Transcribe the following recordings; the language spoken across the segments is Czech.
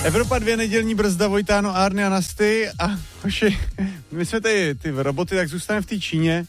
Evropa 2 nedělní brzda, Vojtáno, Árny a Nasty a hoši, my jsme tady ty roboty, tak zůstaneme v té Číně.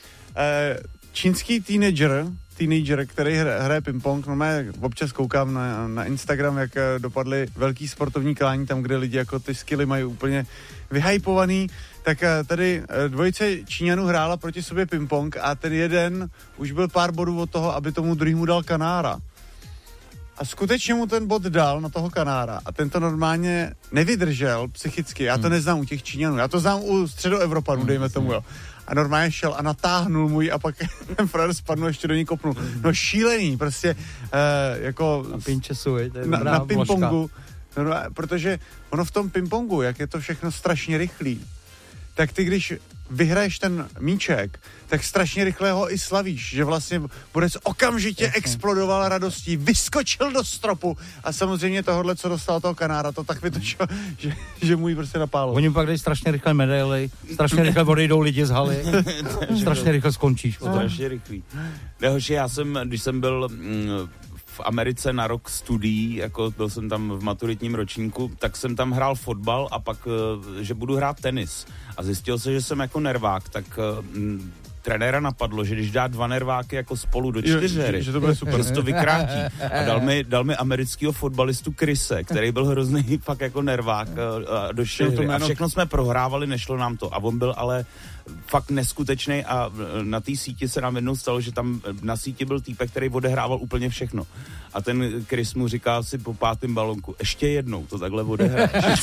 Čínský teenager, který hraje ping-pong, no občas koukám na Instagram, jak dopadly velký sportovní klání, tam, kde lidi jako ty skilly mají úplně vyhypovaný, tak tady dvojice Číňanů hrála proti sobě ping-pong a ten jeden už byl pár bodů od toho, aby tomu druhému dal kanára. A skutečně mu ten bod dal na toho kanára a ten to normálně nevydržel psychicky. Já to neznám u těch Číňanů, já to znám u Středoevropanů, dejme tomu, jo. A normálně šel a natáhnul můj a pak ten frajer spadnul, ještě do ní kopnul. No šílený, prostě jako na pingpongu. No, protože ono v tom pingpongu, jak je to všechno strašně rychlý, tak ty když vyhraješ ten míček, tak strašně rychle ho i slavíš, že vlastně Borec okamžitě explodoval radostí, vyskočil do stropu a samozřejmě tohle, co dostal toho kanára, to tak vytočilo, že mu jí prostě napálo. Oni pak dají strašně rychle medaily, strašně rychle odejdou lidi z haly, strašně rychle skončíš. Strašně rychlý. Nehoši, když jsem byl v Americe na rok studií, jako byl jsem tam v maturitním ročníku, tak jsem tam hrál fotbal a pak, že budu hrát tenis. A zjistil se, že jsem jako nervák, tak trenéra napadlo, že když dá 2 nerváky jako spolu do 4 hry, že to bude super, že to vykrátí. A dal mi amerického fotbalistu Krise, který byl hrozný fakt jako nervák do 4 hry. A všechno jsme prohrávali, nešlo nám to. A on byl ale fakt neskutečný a na té síti se nám jednou stalo, že tam na síti byl týpek, který odehrával úplně všechno. A ten Chris mu říká si po 5. balonku, ještě jednou to takhle odehráš.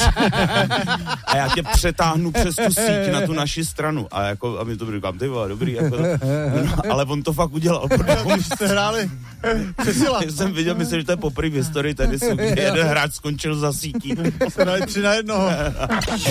A já tě přetáhnu přes tu síť na tu naši stranu. A mi to říkám, ty vole, dobrý. Jako to, no, ale on to fakt udělal. Protože jste hráli přesila. Jsem viděl, myslím, že to je poprvé v historii tenisu, kdy jeden hráč skončil za sítí. Se dali 3-1.